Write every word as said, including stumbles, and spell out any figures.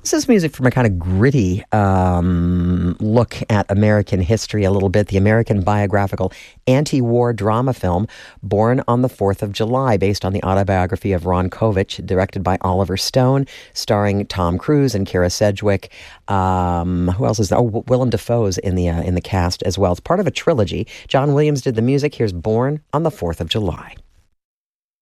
This is music from a kind of gritty um, look at American history a little bit. The American biographical anti-war drama film Born on the fourth of July, based on the autobiography of Ron Kovich, directed by Oliver Stone, starring Tom Cruise and Kira Sedgwick. Um, who else is there? Oh, Willem Dafoe's in the, uh, in the cast as well. It's part of a trilogy. John Williams did the music. Here's Born on the fourth of July.